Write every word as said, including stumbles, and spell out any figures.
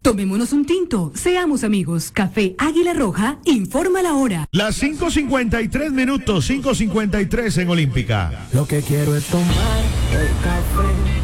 Tomémonos un tinto, seamos amigos. Café Águila Roja, informa la hora. Las cinco cincuenta y tres minutos, cinco cincuenta y tres en Olímpica. Lo que quiero es tomar el café